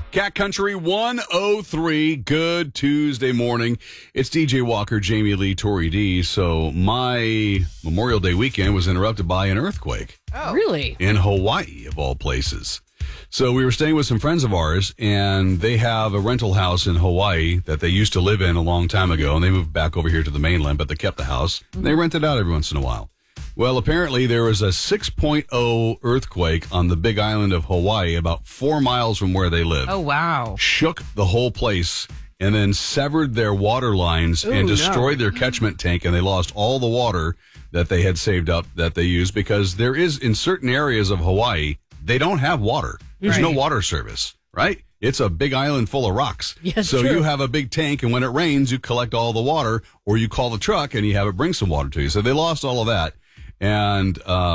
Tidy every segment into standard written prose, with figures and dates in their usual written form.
Cat Country 103. Good Tuesday morning. It's DJ Walker, Jamie Lee, Tori D. So my Memorial Day weekend was interrupted by an earthquake. Oh, really? In Hawaii, of all places. So we were staying with some friends of ours, and they have a rental house in Hawaii that they used to live in a long time ago, and they moved back over here to the mainland, but they kept the house. And they rent it out every once in a while. Well, apparently there was a 6.0 earthquake on the big island of Hawaii, about 4 miles from where they live. Oh, wow. Shook the whole place and then severed their water lines and destroyed their catchment tank, and they lost all the water that they had saved up that they used, because there is, in certain areas of Hawaii, they don't have water. There's no water service, right? It's a big island full of rocks. Yes, so true. you have a big tank, and when it rains, you collect all the water, or you call the truck and you have it bring some water to you. So they lost all of that. And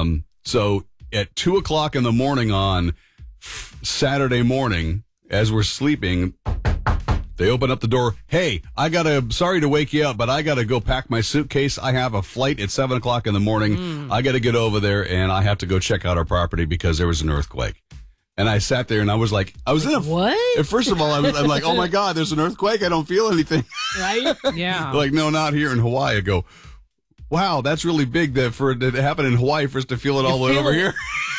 so at 2 o'clock in the morning on Saturday morning, as we're sleeping, they open up the door. Hey, sorry to wake you up, but I got to go pack my suitcase. I have a flight at 7 o'clock in the morning. I got to get over there, and I have to go check out our property because there was an earthquake. And I sat there, and I was like, what? First of all, I'm like, oh my God, there's an earthquake. I don't feel anything. Right? Yeah. Like, no, not here in Hawaii. I go, wow, that's really big for it to happen in Hawaii for us to feel it all the way over here.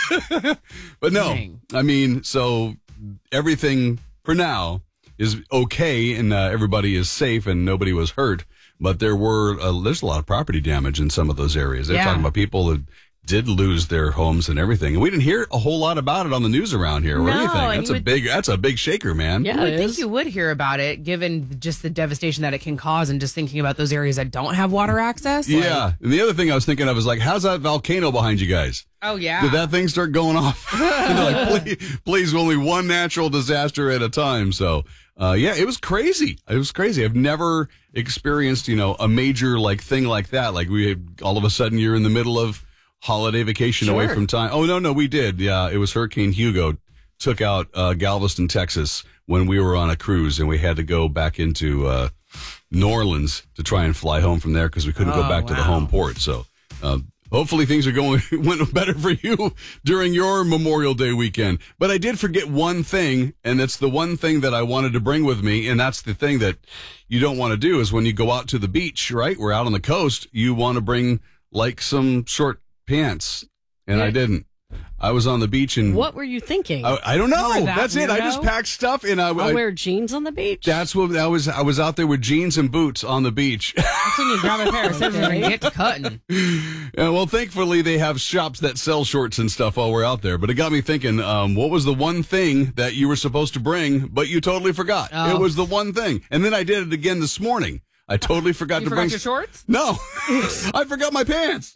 But no, Dang. I mean, so everything for now is okay, and everybody is safe, and nobody was hurt. But there's a lot of property damage in some of those areas. They're talking about people that did lose their homes and everything, and we didn't hear a whole lot about it on the news around here or anything. That's a big shaker, man. Yeah, I would think you would hear about it, given just the devastation that it can cause, and just thinking about those areas that don't have water access. Yeah, and the other thing I was thinking of is, like, how's that volcano behind you guys? Oh, yeah. Did that thing start going off? Like, please, only one natural disaster at a time. So, it was crazy. It was crazy. I've never experienced, a major thing like that. Like, all of a sudden you're in the middle of holiday vacation away from time. Oh, no, we did. Yeah, it was Hurricane Hugo took out Galveston, Texas when we were on a cruise, and we had to go back into New Orleans to try and fly home from there because we couldn't go back to the home port. So hopefully things went better for you during your Memorial Day weekend. But I did forget one thing, and it's the one thing that I wanted to bring with me, and that's the thing that you don't want to do is when you go out to the beach, right? We're out on the coast, you want to bring some short pants, and I didn't. I was on the beach, and what were you thinking? I don't know. That's it. I just packed stuff, and I'll wear jeans on the beach. That's what I was out there with jeans and boots on the beach. That's when you grab a pair of scissors and get to cutting. Yeah, well, thankfully they have shops that sell shorts and stuff while we're out there. But it got me thinking, what was the one thing that you were supposed to bring, but you totally forgot? It was the one thing, and then I did it again this morning. I totally forgot to bring your shorts? No, I forgot my pants.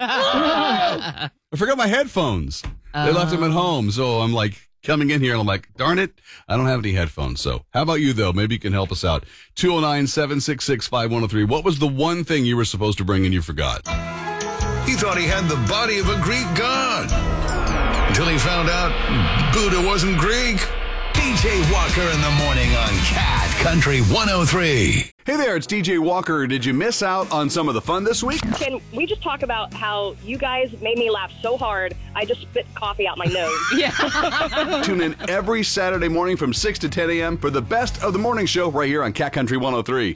I forgot my headphones. They left them at home, so I'm like coming in here and I'm like, darn it, I don't have any headphones. So how about you, though? Maybe you can help us out. 209-766-5103. What was the one thing you were supposed to bring and you forgot? He thought he had the body of a Greek god until he found out Buddha wasn't Greek. DJ Walker in the morning on Cat Country 103. Hey there, it's DJ Walker. Did you miss out on some of the fun this week? Can we just talk about how you guys made me laugh so hard, I just spit coffee out my nose? Yeah. Tune in every Saturday morning from 6 to 10 a.m. for the best of the morning show right here on Cat Country 103.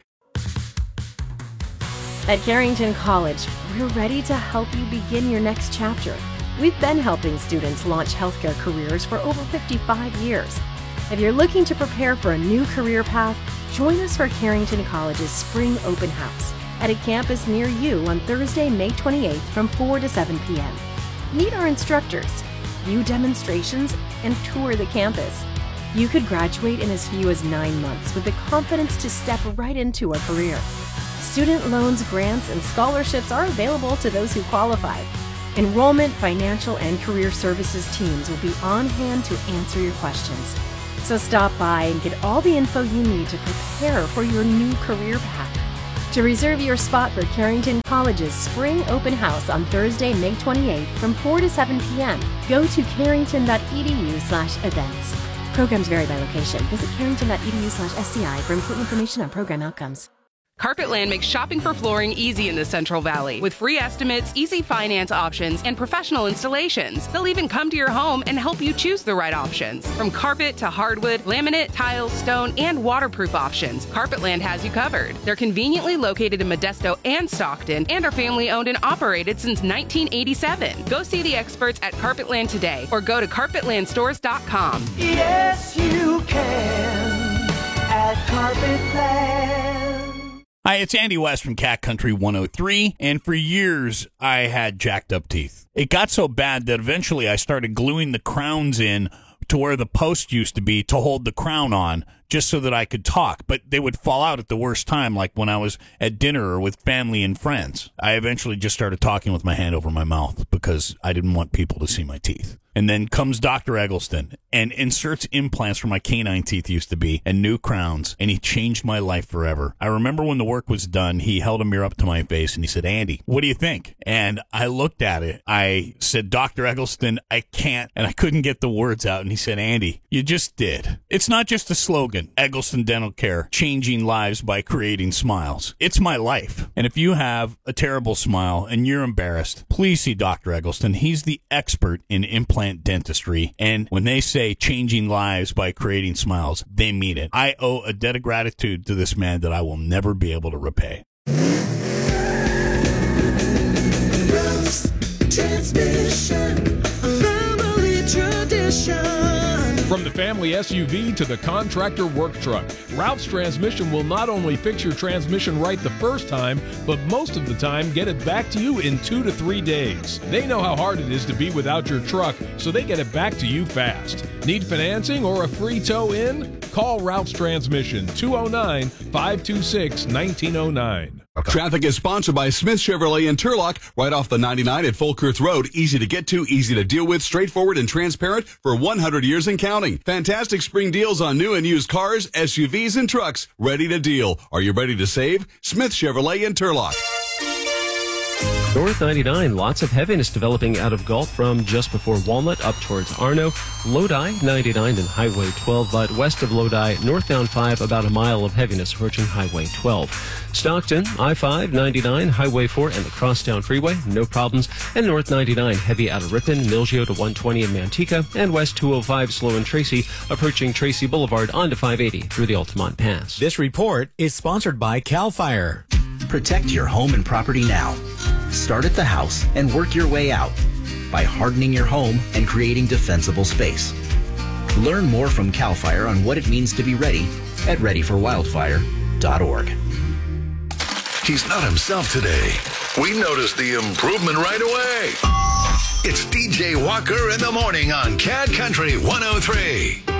At Carrington College, we're ready to help you begin your next chapter. We've been helping students launch healthcare careers for over 55 years. If you're looking to prepare for a new career path, join us for Carrington College's Spring Open House at a campus near you on Thursday, May 28th from 4 to 7 p.m. Meet our instructors, view demonstrations, and tour the campus. You could graduate in as few as 9 months with the confidence to step right into a career. Student loans, grants, and scholarships are available to those who qualify. Enrollment, financial, and career services teams will be on hand to answer your questions. So stop by and get all the info you need to prepare for your new career path. To reserve your spot for Carrington College's Spring Open House on Thursday, May 28th from 4 to 7 p.m., go to carrington.edu/events. Programs vary by location. Visit carrington.edu/SCI for important information on program outcomes. Carpetland makes shopping for flooring easy in the Central Valley with free estimates, easy finance options, and professional installations. They'll even come to your home and help you choose the right options. From carpet to hardwood, laminate, tile, stone, and waterproof options, Carpetland has you covered. They're conveniently located in Modesto and Stockton and are family owned and operated since 1987. Go see the experts at Carpetland today or go to carpetlandstores.com. Yes, you can at Carpetland. Hi, it's Andy West from Cat Country 103, and for years I had jacked up teeth. It got so bad that eventually I started gluing the crowns in to where the post used to be to hold the crown on, just so that I could talk, but they would fall out at the worst time, like when I was at dinner or with family and friends. I eventually just started talking with my hand over my mouth because I didn't want people to see my teeth. And then comes Dr. Eggleston and inserts implants where my canine teeth used to be and new crowns, and he changed my life forever. I remember when the work was done, he held a mirror up to my face and he said, "Andy, what do you think?" And I looked at it. I said, "Dr. Eggleston, I can't," and I couldn't get the words out. And he said, "Andy, you just did." It's not just a slogan, Eggleston Dental Care, changing lives by creating smiles. It's my life. And if you have a terrible smile and you're embarrassed, please see Dr. Eggleston. He's the expert in implant dentistry, and when they say changing lives by creating smiles, they mean it. I owe a debt of gratitude to this man that I will never be able to repay. Transmission, family tradition. From the family SUV to the contractor work truck, Ralph's Transmission will not only fix your transmission right the first time, but most of the time get it back to you in 2 to 3 days. They know how hard it is to be without your truck, so they get it back to you fast. Need financing or a free tow in? Call Ralph's Transmission, 209-526-1909. Traffic is sponsored by Smith Chevrolet in Turlock, right off the 99 at Folkerts Road. Easy to get to, easy to deal with, straightforward and transparent for 100 years and counting. Fantastic spring deals on new and used cars, SUVs, and trucks. Ready to deal. Are you ready to save? Smith Chevrolet in Turlock. North 99, lots of heaviness developing out of Galt from just before Walnut up towards Arno. Lodi, 99 and Highway 12, but west of Lodi, northbound 5, about a mile of heaviness approaching Highway 12. Stockton, I-5, 99, Highway 4, and the Crosstown Freeway, no problems. And North 99, heavy out of Ripon, Milgio to 120 in Manteca, and West 205, slow in Tracy, approaching Tracy Boulevard onto 580 through the Altamont Pass. This report is sponsored by CAL FIRE. Protect your home and property now. Start at the house and work your way out by hardening your home and creating defensible space. Learn more from CAL FIRE on what it means to be ready at readyforwildfire.org. He's not himself today. We noticed the improvement right away. It's DJ Walker in the morning on Cat Country 103.